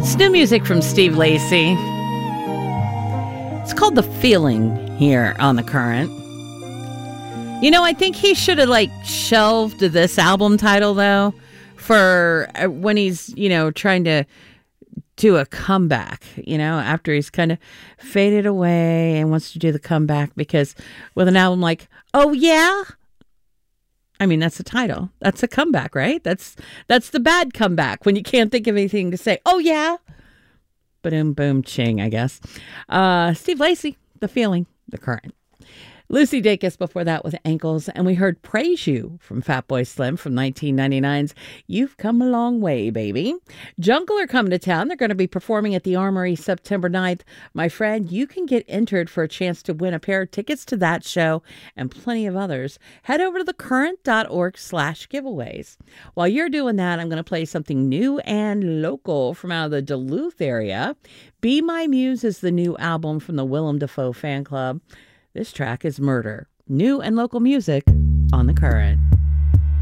It's new music from Steve Lacy. It's called The Feeling here on The Current. You know, I think he should have shelved this album title though for when he's, trying to do a comeback, after he's kind of faded away and wants to do the comeback, because with an album like, oh yeah, I mean, that's the title. That's a comeback, right? That's the bad comeback when you can't think of anything to say. Oh, yeah. Boom, boom, ching, I guess. Steve Lacy, The Feeling, The Current. Lucy Dacus before that with Ankles. And we heard Praise You from Fatboy Slim from 1999's You've Come a Long Way, Baby. Jungle are coming to town. They're going to be performing at the Armory September 9th. My friend, you can get entered for a chance to win a pair of tickets to that show and plenty of others. Head over to thecurrent.org/giveaways. While you're doing that, I'm going to play something new and local from out of the Duluth area. Be My Muse is the new album from the Willem Dafoe fan club. This track is Murder. New and local music on The Current.